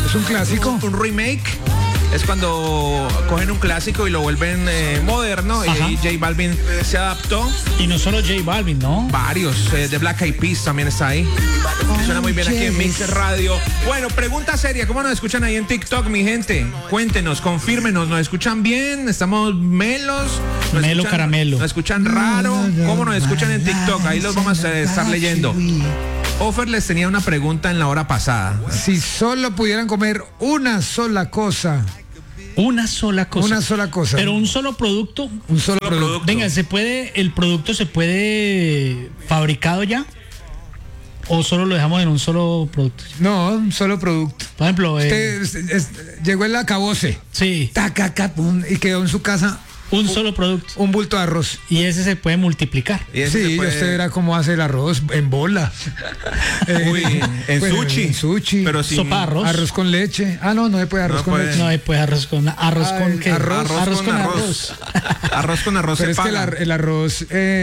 Es un clásico. Un remake es cuando cogen un clásico y lo vuelven moderno. Ajá. Y J Balvin se adaptó. Y no solo J Balvin, ¿no? Varios, de Black Eyed Peas también está ahí. Suena muy bien aquí en Mix Radio. Bueno, pregunta seria, ¿cómo nos escuchan ahí en TikTok, mi gente? Cuéntenos, confírmenos, ¿nos escuchan bien? ¿Estamos melos? Melo caramelo. ¿Nos escuchan raro? ¿Cómo nos escuchan en TikTok? Ahí los vamos a estar leyendo. Offer les tenía una pregunta en la hora pasada. Si solo pudieran comer una sola cosa. Una sola cosa. Una sola cosa. Pero un solo producto. Un solo producto. Venga, ¿el producto se puede fabricado ya? ¿O solo lo dejamos en un solo producto? No, un solo producto. Por ejemplo, llegó el acabose. sí, Taca, pum, y quedó en su casa un solo producto. un bulto de arroz. Y ese se puede multiplicar. Y ese Sí, se puede- usted verá cómo hace el arroz en bola. Uy, en Bueno, sushi. en sushi. Pero sin Sopa de arroz. Arroz con leche. Ah, no se puede arroz No con puede. leche. No, pues arroz con Ah, ¿con el qué? arroz. Arroz con arroz. Arroz con arroz Pero se es que paga. el arroz.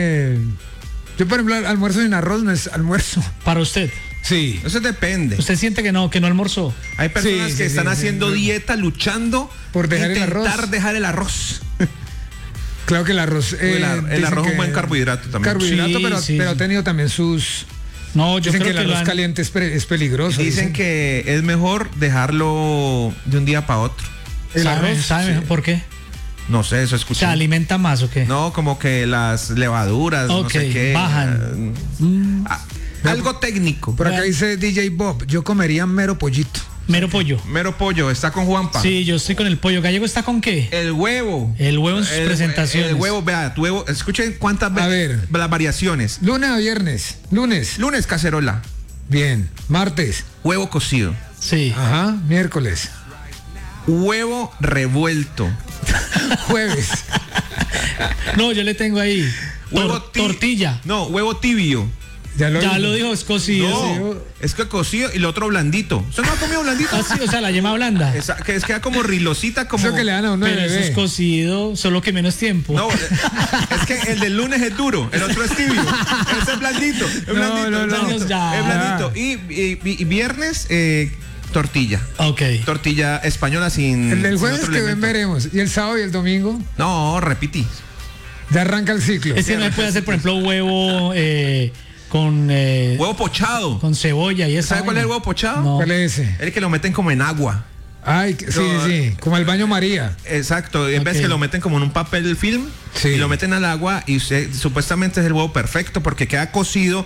Yo, por ejemplo, almuerzo sin arroz no es almuerzo. Para usted. Sí. Eso depende. ¿Usted siente que no almorzó? Hay personas Sí, que sí, están sí, haciendo sí. dieta, luchando Por dejar el intentar arroz. dejar el arroz. Claro que el arroz. El dicen arroz es un que- buen carbohidrato también. Carbohidrato, Sí, pero, sí, pero sí. ha tenido también sus. No, yo Dicen creo que el que lo arroz han- caliente es peligroso. Dicen que es mejor dejarlo de un día para otro. el ¿Sabe, arroz. sabe sí. por qué? No sé, eso ¿Se escuché. alimenta más o qué? No, como que las levaduras, no Ok, sé qué. bajan. Algo técnico. Por acá dice DJ Bob, yo comería mero pollito. Mero pollo. Mero pollo, está con Juanpa. Sí, yo estoy con el pollo. ¿Gallego está con qué? El huevo. El huevo en sus presentaciones. El huevo, vea, tu huevo. Escuchen cuántas A ver. las variaciones. Lunes a viernes. Lunes. Lunes, cacerola. Bien. Martes. Huevo cocido. Sí. Ajá. Miércoles. Huevo revuelto. Jueves. No, yo le tengo ahí. Huevo Tortilla. No, huevo tibio. Ya Ya lo dijo, es cocido. No, es que cocido y lo otro blandito. ¿Usted no ha comido blandito? Ah, sí, o sea, la yema blanda. Que queda como rilosita, como. Eso que le dan a uno de Pero eso bebé. es cocido, solo que menos tiempo. No, es que el del lunes es duro, el otro es tibio. Ese es blandito. Es blandito. no, es no. blandito, Ya. es blandito. Y viernes, tortilla. Ok. Tortilla española sin. El del sin jueves otro que ven elemento. veremos. Y el sábado y el domingo No, repití. ya arranca el ciclo. Es que no se puede hacer, por ejemplo, huevo con Huevo pochado. con cebolla y eso. ¿Sabe cuál es el huevo pochado? No. ¿Cuál es ese? El que lo meten como en agua. Ay, sí, sí. Como el baño María. Exacto, en vez Ok. que lo meten como en un papel film Sí. y lo meten al agua y supuestamente es el huevo perfecto porque queda cocido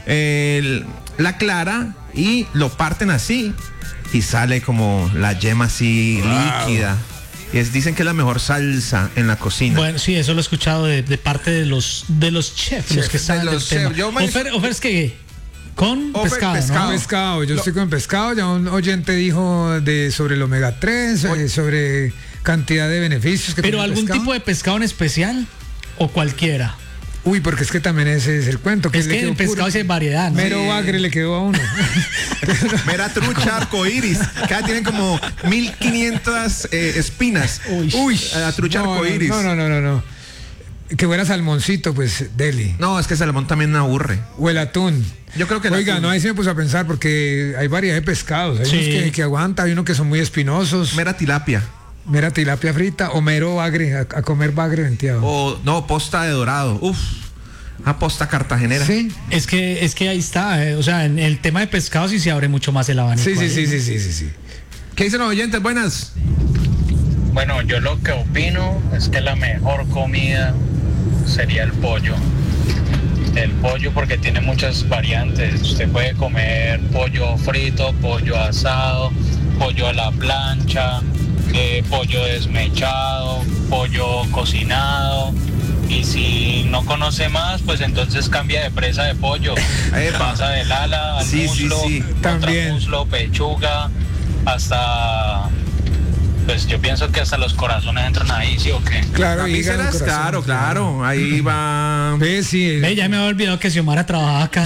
la clara y lo parten así y sale como la yema así líquida. Y dicen que es la mejor salsa en la cocina. Bueno, sí, eso lo he escuchado de parte de los chefs, los que de saben del los tema. chefs. Yo me- Ofer es que con Ofer, pescado, pescado. ¿no? Pescado, yo estoy con pescado. Ya un oyente dijo sobre el omega 3, sobre cantidad de beneficios que Pero tiene el algún pescado. tipo de pescado en especial o cualquiera. Uy, porque es que también ese es el cuento. Es le que quedó el pescado puro- sí hay variedad, ¿no? Mero bagre le quedó a uno. Mera trucha arcoíris. Cada tienen como 1500 espinas. Uy. La trucha arcoíris. No. Que fuera salmoncito, pues, deli. No, es que salmón también me aburre. O el atún. Yo creo que el Oiga, atún. no, ahí sí me puse a pensar porque hay variedad de pescados. Hay Sí. unos que aguanta, hay unos que son muy espinosos. Mera tilapia. Mera tilapia frita o mero bagre, a comer bagre venteado. O no, posta de dorado. Uf. Una posta cartagenera. Sí. Es que ahí está, o sea, en el tema de pescado sí se abre mucho más el abanico. Sí. ahí. ¿Qué dicen los oyentes? Buenas. Bueno, yo lo que opino es que la mejor comida sería el pollo. El pollo porque tiene muchas variantes. Usted puede comer pollo frito, pollo asado, pollo a la plancha, pollo desmechado, pollo cocinado. Y si no conoce más, pues entonces cambia de presa de pollo. Epa. Pasa del ala al Sí, sí, muslo, sí. También. muslo, pechuga, hasta... Pues yo pienso que hasta los corazones entran ahí, ¿sí o qué? Claro, hígado, Vísceras, corazón, claro. Ahí va. Sí. Ve, ya me había olvidado que Xiomara trabajaba acá.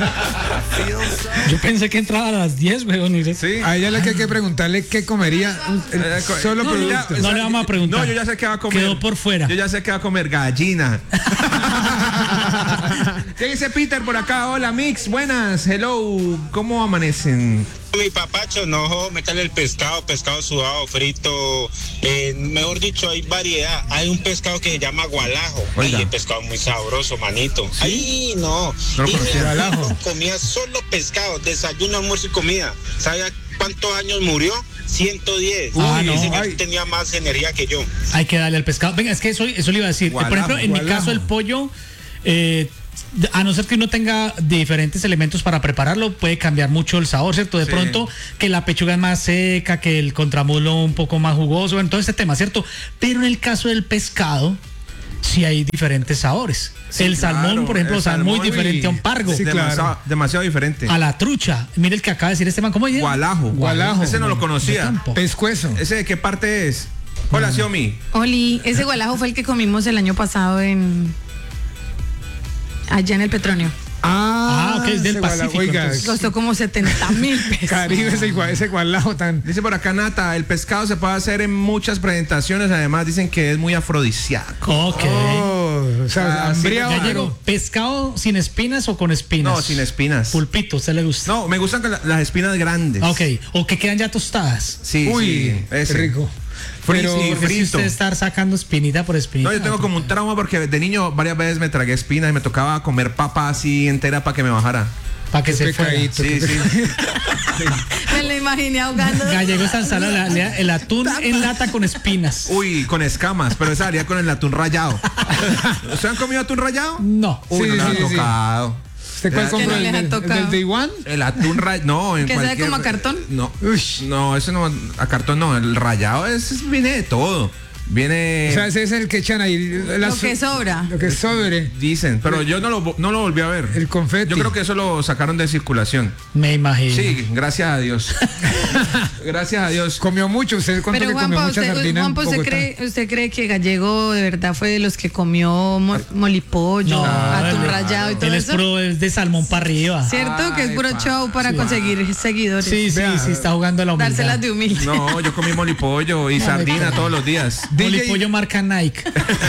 Yo pensé que entraba a las 10, weón. Sí. A ella le que hay que preguntarle qué comería solo no, producto. No le vamos a preguntar. No, yo ya sé que va a comer. Quedó por fuera. Yo ya sé que va a comer gallina. ¿Qué dice Peter por acá? Hola, Mix. Buenas. Hello. ¿Cómo amanecen? Mi papacho, no, métale el pescado sudado, frito, mejor dicho, hay variedad. Hay un pescado que se llama gualajo. Oiga. Ay, el pescado muy sabroso, manito. Ay, no. No lo Y conocía. Gualajo. comía solo pescado, desayuno, almuerzo y comida. ¿Sabe cuántos años murió? 110. Ah, no. Dice que Ay. tenía más energía que yo. Hay que darle al pescado. Venga, es que eso le iba a decir. Por Gualajo, ejemplo, en mi gualajo. caso, el pollo, a no ser que uno tenga diferentes elementos para prepararlo, puede cambiar mucho el sabor, ¿cierto? De Sí. pronto, que la pechuga es más seca, que el contramuslo un poco más jugoso, bueno, todo este tema, ¿cierto? Pero en el caso del pescado, sí hay diferentes sabores. Sí, el claro, salmón, por ejemplo, el sabe muy salmón, diferente a un uy, pargo. sí, demasiado, demasiado diferente. A la trucha. Mire el que acaba de decir este man, ¿cómo dice? Gualajo. Gualajo. Ese no lo Yo conocía. tampoco. Pescuezo. ¿Ese de qué parte es? Hola, Xiomi. Oli, ese gualajo fue el que comimos el año pasado allá en el Petronio. Ok, es del ese gualajo. Pacífico, Oiga, entonces. Costó como 70,000 pesos. Caribe, ese gualajo tan... Dice por acá Nata, el pescado se puede hacer en muchas presentaciones, además dicen que es muy afrodisíaco. Ok. Oh, o sea, Ah, sí, hambriado. Gallego, ¿pescado sin espinas o con espinas? No, sin espinas. Pulpito, ¿usted le gusta? No, me gustan con las espinas grandes. Ok, o que quedan ya tostadas. Sí, Uy, sí, qué ese. rico. Pero Sí, Porque si frito. usted estar sacando espinita por espinita. No, yo tengo como un trauma porque de niño varias veces me tragué espinas y me tocaba comer papa así entera para que me bajara. Para que qué se fuera. pecadito. Sí, sí. Me lo imaginé ahogando. Gallego San el atún en lata con espinas. Uy, con escamas, pero esa haría con el atún rallado. ¿Ustedes han comido atún rallado? No. Uy, Sí, no le sí, ha sí. tocado. ¿Usted cuál Que compró? no les ha ¿El tocado. del Day One? El atún rallado, no, en ¿Que sabe cualquier... como a cartón? No, Ush. no, eso no, a cartón no, el rallado viene de todo. Viene... O sea, ese es el que echan ahí. Lo que sobra. Lo que sobre. Dicen, pero yo no lo volví a ver. El confeti. Yo creo que eso lo sacaron de circulación. Me imagino. Sí, gracias a Dios. Gracias a Dios. Comió mucho. ¿Usted cuánto Pero que comió Juanpa, mucha sardina en Bogotá? ¿usted cree que Gallego de verdad fue de los que comió molipollo, No, atún él- rallado y todo Él es eso? puro es de salmón para arriba. ¿Cierto? Que es puro Ay, show para conseguir seguidores. Sí, sí, Vea, sí, está jugando a la humildad. Dárselas de humilde. No, yo comí molipollo y sardina todos los días. Molipollo marca Nike.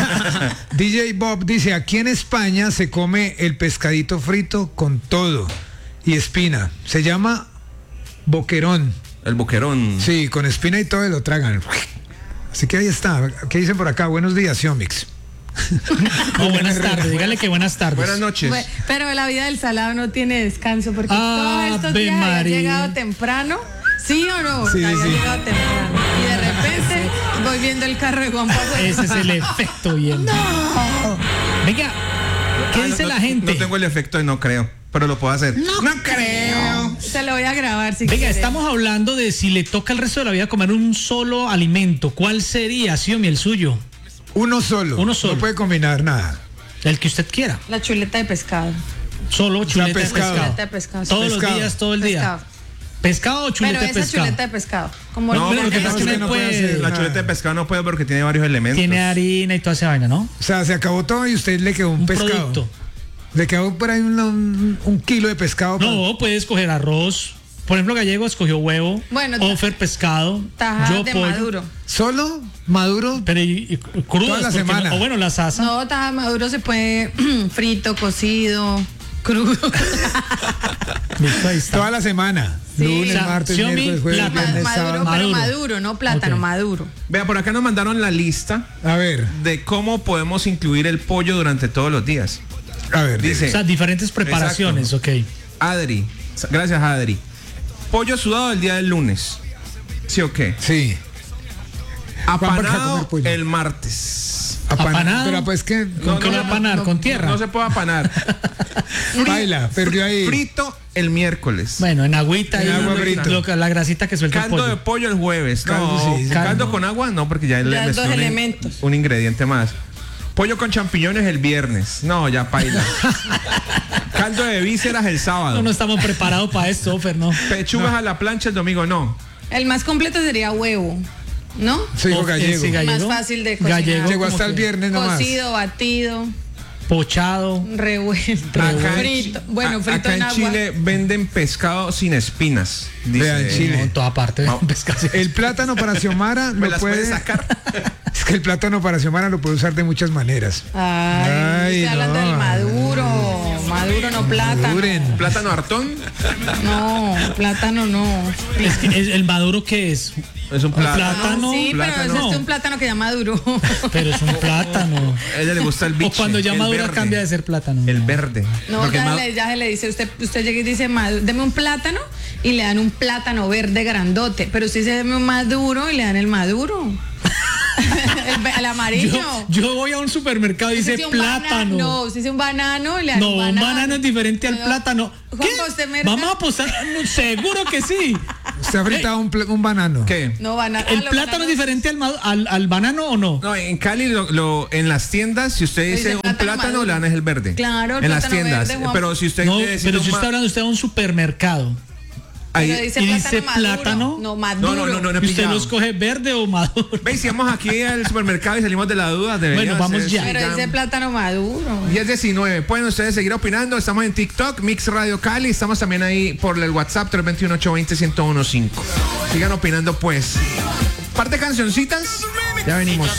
DJ Bob dice, aquí en España se come el pescadito frito con todo y espina. Se llama boquerón. El boquerón. Sí, con espina y todo y lo tragan. Así que ahí está. ¿Qué dicen por acá? Buenos días, Xiomix. Oh, buenas tardes, dígale que buenas tardes. Buenas noches. Pero la vida del salado no tiene descanso porque Ave todos estos días había María. llegado temprano. ¿Sí o no? Sí, había sí. llegado temprano. Y de repente voy viendo el carro de Juan Pablo. Ese es el efecto bien. Venga, ¿qué Ah, dice no, la gente? No tengo el efecto y no creo, pero lo puedo hacer. No creo. Se lo voy a grabar si Venga, quiere. estamos hablando de si le toca el resto de la vida comer un solo alimento. ¿Cuál sería, Xiomi, el suyo? Uno solo. Uno solo. No puede combinar nada. El que usted quiera. La chuleta de pescado. Solo chuleta de pescado. pescado. Chuleta de pescado. Todos Pescado. los días, todo el día. Pescado. ¿Pescado o chuleta Pero de esa pescado? chuleta de pescado. Como No, el- Pero lo que esa pasa es que no no puede puede. hacer. La chuleta de pescado no puedo porque tiene varios elementos. Tiene harina y toda esa vaina, ¿no? O sea, se acabó todo y usted le quedó un pescado. Producto. Le quedó por ahí un kilo de pescado. No, puede escoger arroz. Por ejemplo, Gallego escogió huevo. Bueno, Ofer pescado. tajadas Yo de pollo. maduro. Solo, maduro. Pero y crudas. Toda la porque semana. no- o bueno, las asas. No, taja de maduro se puede frito, cocido, crudo. Listo, ahí está. Toda la semana. Sí. Lunes, O sea, martes, Xiaomi, miércoles, jueves, plátano. viernes, Maduro, sábado. pero Maduro. maduro, no plátano, Ok. maduro. Vea, por acá nos mandaron la lista A ver, de cómo podemos incluir el pollo durante todos los días. a ver. Dice- O sea, diferentes preparaciones, ok. Adri, gracias Adri. Pollo sudado el día del lunes. ¿Sí o qué? Sí. Apanado para comer pollo. el martes. Apanado. Pero pues que ¿Con qué lo va a apanar? ¿Con tierra? No se puede apanar. baila, perdió ahí. Frito el miércoles. Bueno, en agüita En y agua frito. la grasita que suelta el Caldo de pollo. pollo el jueves. Caldo, No, sí, sí. caldo con agua, no, porque ya le Ya mezclé dos elementos. un ingrediente más. Pollo con champiñones el viernes. No, ya paila. Caldo de vísceras el sábado. No estamos preparados para esto, Ofer, ¿no? Pechugas a la plancha el domingo, no. El más completo sería huevo, ¿no? Sí, dijo O- gallego. sí, gallego. Más fácil de cocinar. Gallego, Llegó como hasta el que viernes nomás. Cocido, batido, Pochado. revuelto, Acá en frito. Chi- Bueno, frito acá en en agua. Chile venden pescado sin espinas. Dice, Vean, Chile. No, en toda parte. No. Pescado. El plátano para Xiomara ¿Me lo las puede puedes sacar? Es que el plátano para Xiomara lo puede usar de muchas maneras. Ay, Ay, estoy hablando no. del maduro. maduro, no plátano. Maduren. ¿Plátano hartón? No, plátano no. Es que el maduro, ¿qué es? Es un plátano. Plátano. Sí, pero plátano. es un plátano que ya maduro. Pero es un plátano. A ella le gusta el biche. O cuando ya el madura verde. cambia de ser plátano. El verde. No, Porque ya se le dice, usted llega y dice, deme un plátano y le dan un plátano verde grandote, pero usted dice, deme un maduro y le dan el maduro. el amarillo. Yo voy a un supermercado y dice Usted un plátano. No, usted dice un banano y le dan No, un un banano. banano es diferente al No. plátano. ¿Qué? Juanpa, ¿usted merca? Vamos a apostar. No, seguro que sí. ¿Usted ha fritado un banano? ¿Qué? No, banano. ¿El plátano es diferente al banano o no? No, en Cali en las tiendas, si usted dice Dice un plátano plátano, maduro. le dan es el verde. Claro, el en las plátano tiendas. verde, Juan. Pero si usted No, necesita pero un si usted está hablando usted de un supermercado ahí, Pero dice y dice plátano maduro. plátano. No, maduro. no he y usted pillado. lo escoge verde o maduro. ¿Veis? Si vamos aquí al supermercado y salimos de la duda, Bueno, vamos ya. Pero dice plátano maduro. 10:19. Pueden ustedes seguir opinando. Estamos en TikTok, Mix Radio Cali. Estamos también ahí por el WhatsApp 321-820-1015. Sigan opinando, pues. Parte cancioncitas. Ya venimos.